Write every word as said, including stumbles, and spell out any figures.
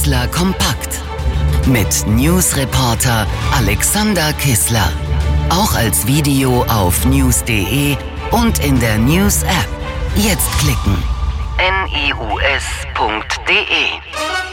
Kissler kompakt mit Newsreporter Alexander Kissler. Auch als Video auf news punkt de und in der News-App. Jetzt klicken. news punkt de